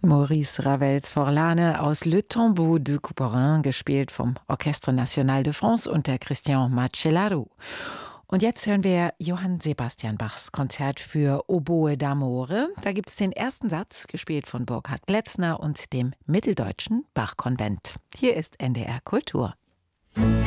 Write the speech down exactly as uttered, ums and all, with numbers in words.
Maurice Ravels Forlane aus Le Tombeau de Couperin, gespielt vom Orchestre National de France unter Christian Macellaro. Und jetzt hören wir Johann Sebastian Bachs Konzert für Oboe d'Amore. Da gibt es den ersten Satz, gespielt von Burkhard Gletzner und dem Mitteldeutschen Bachkonvent. Hier ist N D R Kultur.